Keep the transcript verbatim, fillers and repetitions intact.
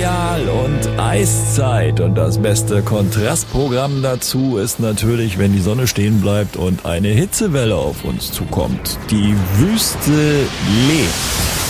Boreal und Eiszeit. Und das beste Kontrastprogramm dazu ist natürlich, wenn die Sonne stehen bleibt und eine Hitzewelle auf uns zukommt. Die Wüste lebt.